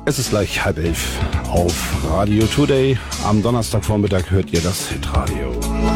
Es ist gleich 10:30 auf Radio Today. Am Donnerstagvormittag hört ihr das Hitradio.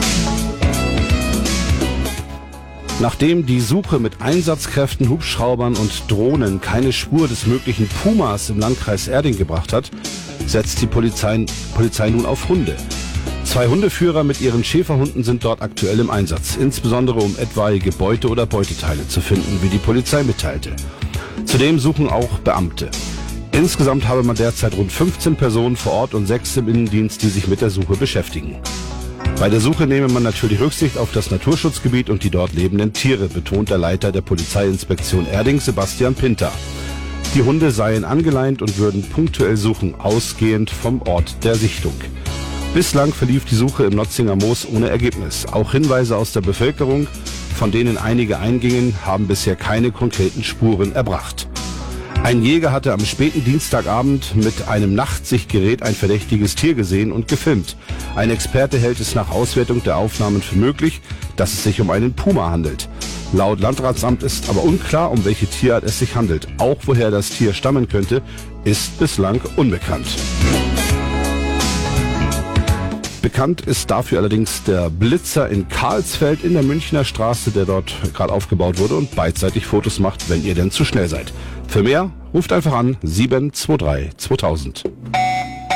Nachdem die Suche mit Einsatzkräften, Hubschraubern und Drohnen keine Spur des möglichen Pumas im Landkreis Erding gebracht hat, setzt die Polizei nun auf Hunde. 2 Hundeführer mit ihren Schäferhunden sind dort aktuell im Einsatz, insbesondere um etwaige Beute oder Beuteteile zu finden, wie die Polizei mitteilte. Zudem suchen auch Beamte. Insgesamt habe man derzeit rund 15 Personen vor Ort und 6 im Innendienst, die sich mit der Suche beschäftigen. Bei der Suche nehme man natürlich Rücksicht auf das Naturschutzgebiet und die dort lebenden Tiere, betont der Leiter der Polizeiinspektion Erding, Sebastian Pinter. Die Hunde seien angeleint und würden punktuell suchen, ausgehend vom Ort der Sichtung. Bislang verlief die Suche im Notzinger Moos ohne Ergebnis. Auch Hinweise aus der Bevölkerung, von denen einige eingingen, haben bisher keine konkreten Spuren erbracht. Ein Jäger hatte am späten Dienstagabend mit einem Nachtsichtgerät ein verdächtiges Tier gesehen und gefilmt. Ein Experte hält es nach Auswertung der Aufnahmen für möglich, dass es sich um einen Puma handelt. Laut Landratsamt ist aber unklar, um welche Tierart es sich handelt. Auch woher das Tier stammen könnte, ist bislang unbekannt. Bekannt ist dafür allerdings der Blitzer in Karlsfeld in der Münchner Straße, der dort gerade aufgebaut wurde und beidseitig Fotos macht, wenn ihr denn zu schnell seid. Für mehr ruft einfach an 723 2000.